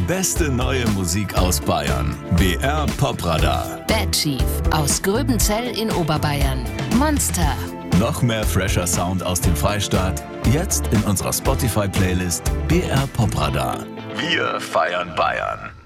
beste neue Musik aus Bayern. BR Popradar. Bad Chief aus Gröbenzell in Oberbayern. Monster. Noch mehr fresher Sound aus dem Freistaat? Jetzt in unserer Spotify-Playlist BR Popradar. Wir feiern Bayern.